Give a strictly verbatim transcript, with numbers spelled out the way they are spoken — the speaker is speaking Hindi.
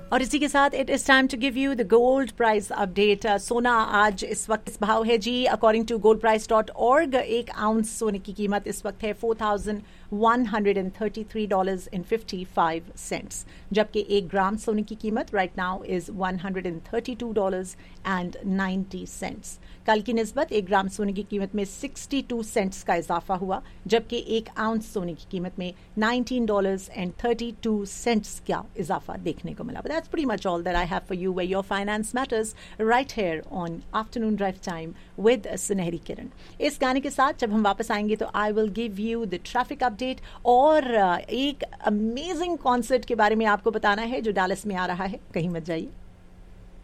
और इसी के साथ it is time to give you the gold price update. सोना आज इस वक्त इस भाव है जी, according to gold price dot org, एक आउंस सोने की कीमत इस वक्त है four thousand one hundred and thirty three dollars in fifty five cents, जबकि एक ग्राम सोने की कीमत right now is one hundred and thirty two dollars and ninety cents. कल की निस्बत एक ग्राम सोने की कीमत में सिक्सटी टू सेंट्स का इजाफा हुआ, जबकि एक आउंस सोने की कीमत में nineteen dollars and thirty two cents का इजाफा देखने को मिला। That's pretty much all that I have for you where your finance matters right here on Afternoon Drive Time with सुनहरी किरण। इस गाने के साथ जब हम वापस आएंगे तो I will give you the traffic update और एक अमेजिंग कॉन्सर्ट के बारे में आपको बताना है जो डालस में आ रहा है, कहीं मत जाइए।